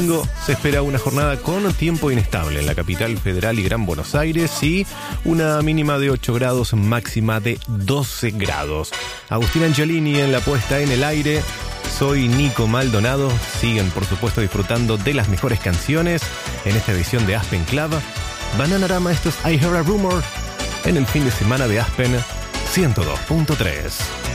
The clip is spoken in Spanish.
Se espera una jornada con tiempo inestable en la capital federal y Gran Buenos Aires y una mínima de 8 grados, máxima de 12 grados. Agustín Angelini en la puesta en el aire. Soy Nico Maldonado. Siguen, por supuesto, disfrutando de las mejores canciones en esta edición de Aspen Club. Bananarama, esto es I Heard a Rumor en el fin de semana de Aspen 102.3.